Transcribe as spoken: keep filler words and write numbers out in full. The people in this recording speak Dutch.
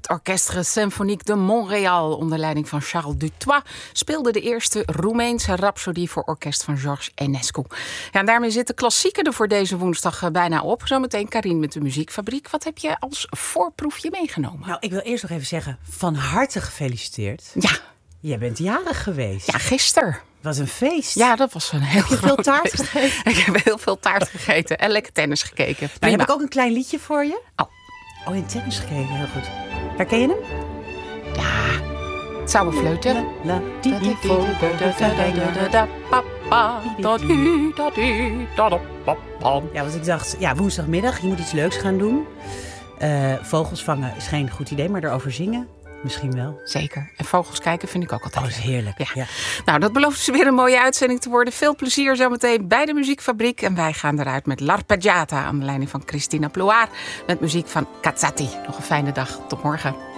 Het Orchestre Symphonique de Montréal onder leiding van Charles Dutoit speelde de eerste Roemeense rhapsodie voor orkest van George Enescu. Ja, en daarmee zit de klassieker er voor deze woensdag bijna op. Zometeen Karien met de Muziekfabriek. Wat heb je als voorproefje meegenomen? Nou, ik wil eerst nog even zeggen, van harte gefeliciteerd. Ja. Jij bent jarig geweest. Ja, gisteren. Wat een feest. Ja, dat was een heel Heb je veel taart feest. gegeten? Ik heb heel veel taart gegeten en lekker tennis gekeken. Nou, heb ik ook een klein liedje voor je. Oh. Oh, in tennis gekeken, heel goed. Herken je hem? Ja, het zou een fluiten. La, la, di, di, vo, do, do, fa, da, ja, want ik dacht, ja, woensdagmiddag, je moet iets leuks gaan doen. Uh, vogels vangen is geen goed idee, maar erover zingen, misschien wel. Zeker. En vogels kijken vind ik ook altijd Oh, dat is heerlijk. Ja. Ja. Nou, dat belooft dus weer een mooie uitzending te worden. Veel plezier zometeen bij de Muziekfabriek. En wij gaan eruit met L'Arpeggiata aan de leiding van Cristina Ploar. Met muziek van Cazzati. Nog een fijne dag. Tot morgen.